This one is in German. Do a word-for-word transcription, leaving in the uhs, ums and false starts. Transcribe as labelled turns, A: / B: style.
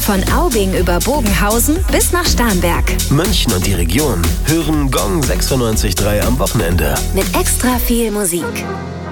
A: Von Aubing über Bogenhausen bis nach Starnberg.
B: München und die Region hören Gong sechsundneunzig Komma drei am Wochenende.
A: Mit extra viel Musik.